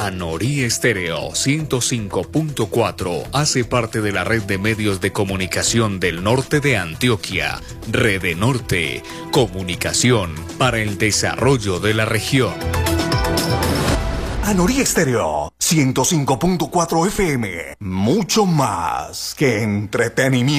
Anorí Estéreo 105.4 hace parte de la red de medios de comunicación del norte de Antioquia, Rede Norte, comunicación para el desarrollo de la región. Anorí Estéreo 105.4 FM, mucho más que entretenimiento.